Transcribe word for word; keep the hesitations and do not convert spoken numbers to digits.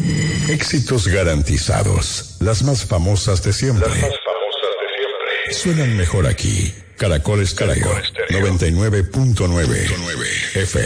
Éxitos garantizados. Las más famosas de siempre. Las más famosas de siempre. Suenan mejor aquí. Caracol Estéreo noventa y nueve punto nueve F